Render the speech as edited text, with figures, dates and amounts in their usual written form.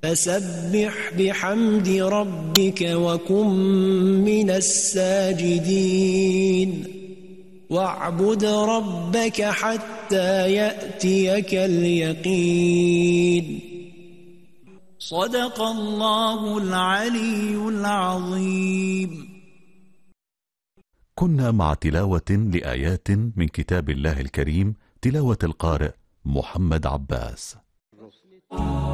فسبح بحمد ربك وكن من الساجدين واعبد ربك حتى يأتيك اليقين. صدق الله العلي العظيم. كنا مع تلاوة لآيات من كتاب الله الكريم، تلاوة القارئ محمد عباس.